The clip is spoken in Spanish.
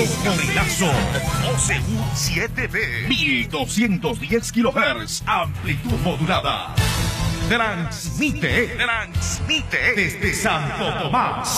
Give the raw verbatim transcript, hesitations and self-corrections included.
Los Gorilazos. O C U siete B. mil doscientos diez kilohertz. Amplitud modulada. Transmite. Transmite. Desde Santo Tomás.